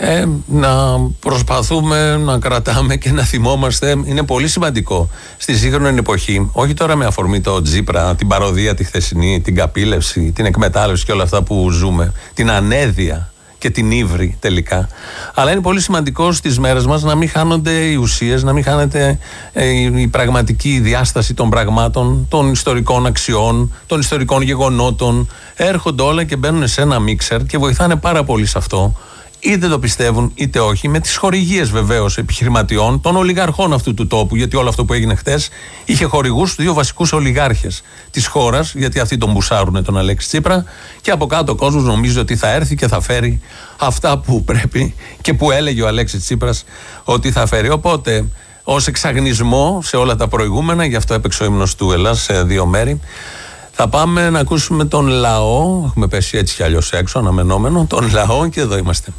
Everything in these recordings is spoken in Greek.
να προσπαθούμε να κρατάμε και να θυμόμαστε. Είναι πολύ σημαντικό στη σύγχρονη εποχή, όχι τώρα με αφορμή το Τζίπρα, την παροδία τη χθεσινή, την καπήλευση, την εκμετάλλευση και όλα αυτά που ζούμε, την ανέδεια και την ύβρη τελικά. Αλλά είναι πολύ σημαντικό στις μέρες μας να μην χάνονται οι ουσίες, να μην χάνεται η πραγματική διάσταση των πραγμάτων, των ιστορικών αξιών, των ιστορικών γεγονότων. Έρχονται όλα και μπαίνουν σε ένα μίξερ και βοηθάνε πάρα πολύ σε αυτό. Είτε το πιστεύουν είτε όχι, με τις χορηγίες βεβαίως επιχειρηματιών, των ολιγαρχών αυτού του τόπου, γιατί όλο αυτό που έγινε χτες είχε χορηγούς τους δύο βασικούς ολιγάρχες της χώρας, γιατί αυτοί τον μπουσάρουνε τον Αλέξη Τσίπρα, και από κάτω ο κόσμος νομίζει ότι θα έρθει και θα φέρει αυτά που πρέπει και που έλεγε ο Αλέξης Τσίπρας ότι θα φέρει. Οπότε, ως εξαγνισμό σε όλα τα προηγούμενα, γι' αυτό έπαιξε ο ύμνος του Ελλάς σε δύο μέρη. Θα πάμε να ακούσουμε τον λαό. Έχουμε πέσει έτσι κι αλλιώς έξω, αναμενόμενο. Τον λαό, και εδώ είμαστε.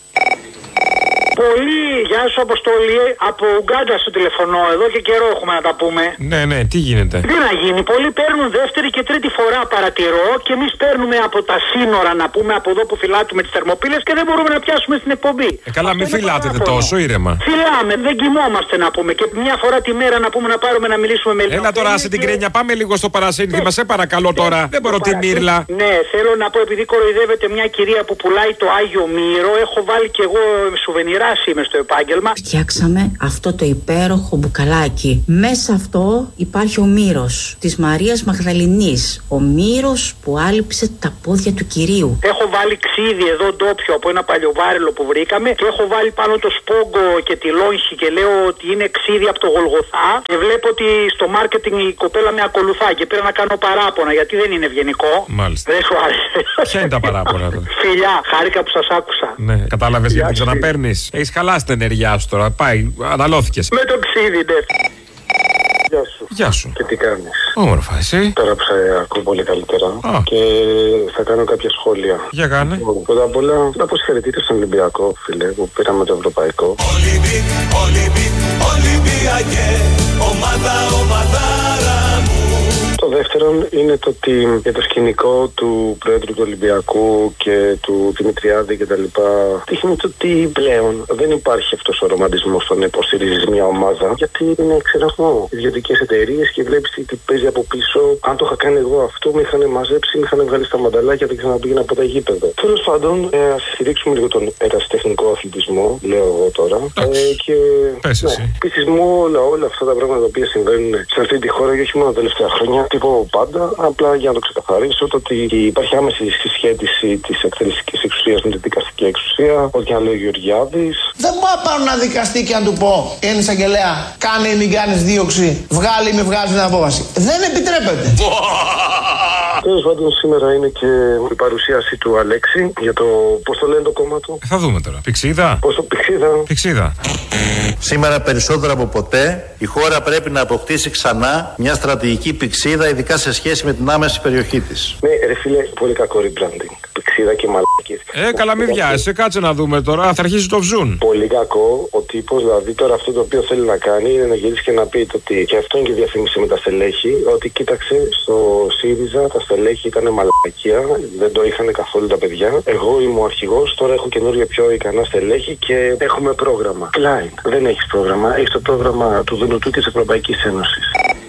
Πολύ, γεια σου Αποστολή, από Ουγκάντα σου τηλεφωνώ, εδώ και καιρό έχουμε να τα πούμε. Ναι, τι γίνεται? Τι να γίνει, πολλοί παίρνουν δεύτερη και τρίτη φορά παρατηρώ και εμείς παίρνουμε από τα σύνορα, να πούμε, από εδώ που φυλάτουμε τις θερμοπύλες και δεν μπορούμε να πιάσουμε στην εκπομπή. Καλά, μην φυλάτετε τόσο, ήρεμα. Φυλάμε, δεν κοιμόμαστε να πούμε και μια φορά τη μέρα να πούμε να πάρουμε να μιλήσουμε με λίγο. Έλα τώρα, άσε την κρένια, πάμε λίγο στο παρασύνθημα, σε παρακαλώ τώρα. Δεν μπορώ τη μύρλα. Ναι, θέλω να πω, επειδή κοροϊδεύεται μια κυρία που πουλάει το Άγιο Μύρο, έχω βάλει κι εγώ σουβενιρά είμαι στο επάγγελμα. Φτιάξαμε αυτό το υπέροχο μπουκαλάκι. Μέσα αυτό υπάρχει ο μύρος της Μαρίας Μαγδαληνής. Ο μύρος που άλυψε τα πόδια του Κυρίου. Έχω βάλει ξύδι εδώ ντόπιο από ένα παλιοβάρελο που βρήκαμε και έχω βάλει πάνω το σπόγκο και τη λόγχη και λέω ότι είναι ξύδι από το Γολγοθά και βλέπω ότι στο μάρκετινγκ η κοπέλα με ακολουθά και πήρα να κάνω παράπονα γιατί δεν είναι ευγενικό. Μάλιστα. Δεν σου άρεσε? Ποια είναι τα παράπονα τώρα? Φιλιά, χάρηκα που σας άκουσα. Ναι, κατάλαβες γιατί ξαναπαίρνεις. Έχεις χαλάσει την ενέργειά σου τώρα. Πάει, αναλώθηκες. Με το ξύδι, ναι. Γεια σου. Γεια σου. Και τι κάνεις? Όμορφα, εσύ. Τώρα που σε ακούω πολύ καλύτερα και θα κάνω κάποια σχόλια. Για κάνε. Πρώτα απ' όλα, να πω συγχαρητήρια στον Ολυμπιακό, φίλε, που πήραμε το ευρωπαϊκό. Ολυμπιακέ, ομαδάρα μου. Το δεύτερον είναι το ότι για το σκηνικό του Πρόεδρου του Ολυμπιακού και του Δημητριάδη και τα λοιπά δείχνει το ότι πλέον δεν υπάρχει αυτός ο ρομαντισμός στο να υποστηρίζεις μια ομάδα, γιατί είναι, ξέρω εγώ, ιδιωτικές εταιρείες και βλέπεις τι παίζει από πίσω. Αν το είχα κάνει εγώ αυτό, με είχαν μαζέψει, με είχαν βγάλει στα μανταλάκια και ξαναπήγαινα από τα γήπεδα. Τέλος πάντων, ας στηρίξουμε λίγο τον ερασιτεχνικό αθλητισμό, λέω εγώ τώρα. Και επίσης μου όλα αυτά τα πράγματα τα οποία συμβαίνουν σε αυτή τη χώρα και όχι μόνο τα τελευταία χρόνια. Τύπο πάντα, απλά για να το ξεκαθαρίσω, το ότι υπάρχει άμεση συσχέτιση της εκτελεστικής εξουσίας με την δικαστική εξουσία, ό,τι αν λέει ο Γεωργιάδης. Δεν μπορώ να πάρω ένα δικαστή και να του πω, είναι εισαγγελέα, κάνε ή μην κάνεις δίωξη, βγάλει ή μη βγάζει την απόφαση. Δεν επιτρέπεται. Τέλος πάντων, σήμερα είναι και η παρουσίαση του Αλέξη για το πώς το λένε το κόμμα του. Θα δούμε τώρα. Πηξίδα. Πώς το Πηξίδα. Σήμερα περισσότερο από ποτέ η χώρα πρέπει να αποκτήσει ξανά μια στρατηγική πηξίδα, ειδικά σε σχέση με την άμεση περιοχή της. Ναι, ρε φίλε, πολύ κακό rebranding. Πηξίδα και μαλακίες. Καλά, μην βιάζεσαι, κάτσε να δούμε τώρα. Θα αρχίσει το βζούν. Πολύ κακό ο τύπος, δηλαδή τώρα αυτό το οποίο θέλει να κάνει είναι να γυρίσει και να πει ότι και αυτό είναι και διαφήμιση με τα στελέχη, ότι κοίταξε στο ΣΥΡΙΖΑ τα στελέχη ήταν μαλακία, δεν το είχαν καθόλου τα παιδιά. Εγώ είμαι ο αρχηγός, τώρα έχω καινούργια πιο ικανά στελέχη και έχουμε πρόγραμμα. Κλάιν, δεν έχεις πρόγραμμα, έχεις το πρόγραμμα του Δουνουτού της Ευρωπαϊκής Ένωσης.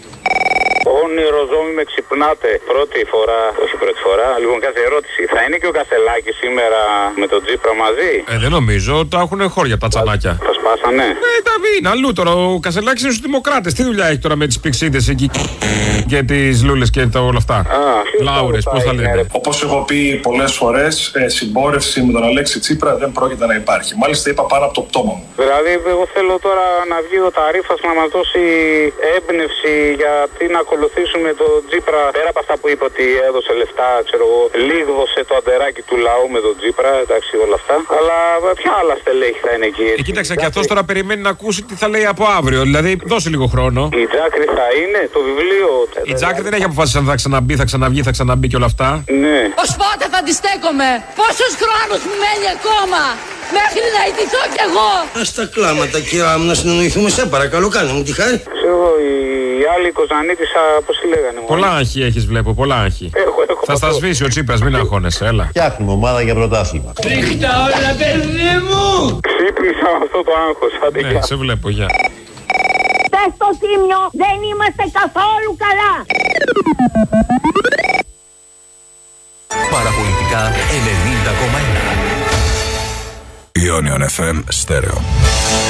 Όνειρο ζώμη με ξυπνάτε. Πρώτη φορά, όχι πρώτη φορά. Λοιπόν, κάθε ερώτηση. Θα είναι και ο Κασελάκης σήμερα με τον Τσίπρα μαζί? Δεν νομίζω. Τα έχουν χώρια τα τσανάκια. Τα σπάσανε. Τα είναι αλλού τώρα. Ο Κασελάκης είναι στους Δημοκράτες. Τι δουλειά έχει τώρα με τις πηξίδες εκεί και τις λούλες και όλα αυτά? Λάουρες, πώς θα λένε. Όπως έχω πει πολλές φορές, συμπόρευση με τον Αλέξη Τσίπρα δεν πρόκειται να υπάρχει. Μάλιστα είπα πάνω από το πτώμα μου. Δηλαδή, εγώ θέλω τώρα να βγει ο Ταρίφας να μας δώσει έμπνευση γιατί να ακολουθήσουμε τον Τσίπρα. Πέρα από αυτά που είπε ότι έδωσε λεφτά, ξέρω εγώ, λίγδωσε το αντεράκι του λαού με τον Τσίπρα, εντάξει, όλα αυτά. Αλλά ποια άλλα στελέχη θα είναι εκεί? Κοίταξε, και αυτός τώρα περιμένει να ακούσει τι θα λέει από αύριο. Δηλαδή, δώσε λίγο χρόνο. Η Τζάκρη θα είναι, το βιβλίο. Η Τζάκρη δεν έχει αποφασίσει αν θα ξαναμπεί, θα ξαναβγεί, θα ξαναμπεί και όλα αυτά. Ναι. Ως πότε θα τη στέκομαι? Πόσος χρόνος μου μένει ακόμα μέχρι να ιτηθώ κι εγώ? Ας τα κλάματα, κυρία μου, να συνεννοηθούμε, σε παρακαλώ, κάνε μου τη χάρη. Ξέρω, η άλλη Κοζανίτισσα, πώς τη λέγανε? Πολλά άγχη έχεις, βλέπω, πολλά άγχη. Θα στα σβήσει ο Τσίπρας, μην αγχώνεσαι, έλα. Φτιάχνουμε ομάδα για πρωτάθλημα. Ρίχτα όλα, παιδί μου! ξύπνησα με αυτό το άγχος. Ναι, σε βλέπω, γεια. Στο Τίμιο δεν είμαστε καθόλου καλά. Παραπολιτικά 90,1. Ionion FM Stereo.